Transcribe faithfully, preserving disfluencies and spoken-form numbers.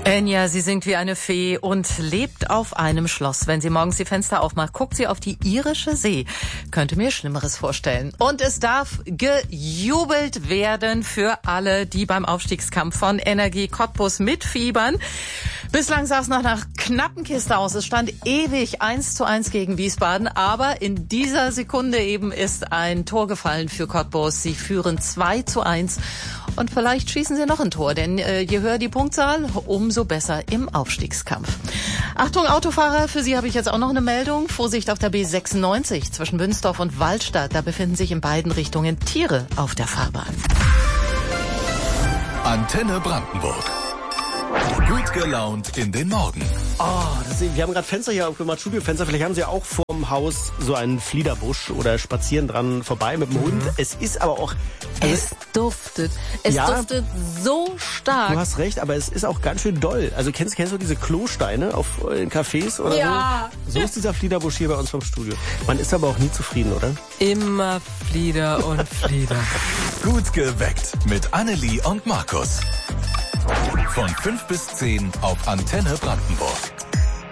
Enya, sie singt wie eine Fee und lebt auf einem Schloss. Wenn sie morgens die Fenster aufmacht, guckt sie auf die irische See. Könnte mir Schlimmeres vorstellen. Und es darf gejubelt werden für alle, die beim Aufstiegskampf von Energie Cottbus mitfiebern. Bislang sah es noch nach knappen Kiste aus. Es stand ewig eins zu eins gegen Wiesbaden. Aber in dieser Sekunde eben ist ein Tor gefallen für Cottbus. Sie führen zwei zu eins. Und vielleicht schießen sie noch ein Tor, denn äh, je höher die Punktzahl, umso besser im Aufstiegskampf. Achtung Autofahrer, für Sie habe ich jetzt auch noch eine Meldung. Vorsicht auf der B sechsundneunzig zwischen Bünsdorf und Waldstadt. Da befinden sich in beiden Richtungen Tiere auf der Fahrbahn. Antenne Brandenburg. Gut gelaunt in den Morgen. Oh, das, wir haben gerade Fenster hier aufgemacht, Studiofenster. Vielleicht haben Sie auch vorm Haus so einen Fliederbusch oder spazieren dran vorbei mit dem mhm. Hund. Es ist aber auch... Also es duftet. Es ja, duftet so stark. Du hast recht, aber es ist auch ganz schön doll. Also kennst, kennst du diese Klosteine auf in Cafés oder ja. so? So ist dieser Fliederbusch hier bei uns vom Studio. Man ist aber auch nie zufrieden, oder? Immer Flieder und Flieder. Gut geweckt mit Annelie und Markus. Von fünf bis zehn auf Antenne Brandenburg.